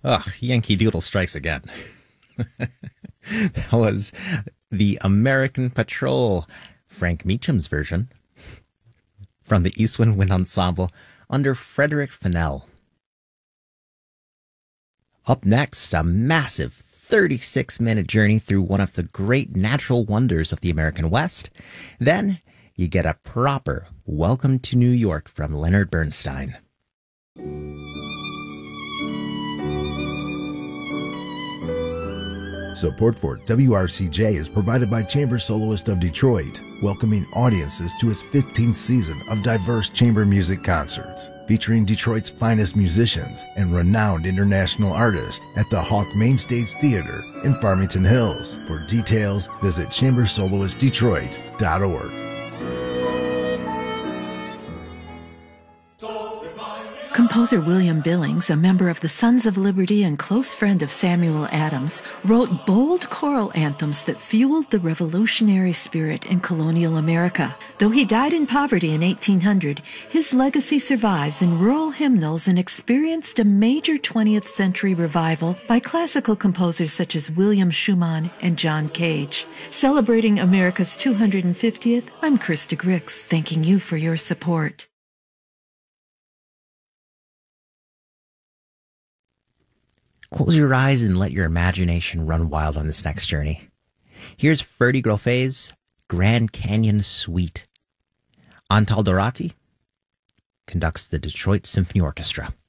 Ugh, Yankee Doodle strikes again. That was the American Patrol, Frank Meacham's version, from the Eastwind Wind Ensemble under Frederick Fennell. Up next, a massive 36-minute journey through one of the great natural wonders of the American West. Then you get a proper Welcome to New York from Leonard Bernstein. Support for WRCJ is provided by Chamber Soloist of Detroit, welcoming audiences to its 15th season of diverse chamber music concerts, featuring Detroit's finest musicians and renowned international artists at the Hawk Mainstage Theater in Farmington Hills. For details, visit chambersoloistdetroit.org. Composer William Billings, a member of the Sons of Liberty and close friend of Samuel Adams, wrote bold choral anthems that fueled the revolutionary spirit in colonial America. Though he died in poverty in 1800, his legacy survives in rural hymnals and experienced a major 20th century revival by classical composers such as William Schumann and John Cage. Celebrating America's 250th, I'm Krista Grix, thanking you for your support. Close your eyes and let your imagination run wild on this next journey. Here's Ferdy Groffet's Grand Canyon Suite. Antal Dorati conducts the Detroit Symphony Orchestra.